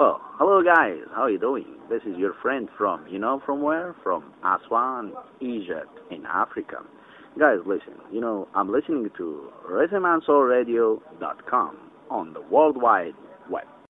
Well, hello guys, how are you doing? This is your friend from, from where? From Aswan, Egypt, in Africa. Guys, listen, I'm listening to RhythmandSoulRadio.com on the World Wide Web.